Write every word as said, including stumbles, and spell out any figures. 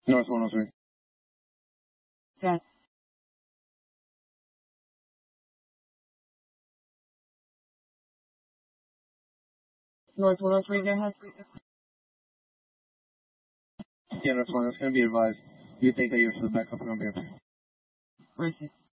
North one oh three. Set. North one oh three, go ahead. Yeah, that's fine. It's going to be advised. You think that you're for the backup number. Receive.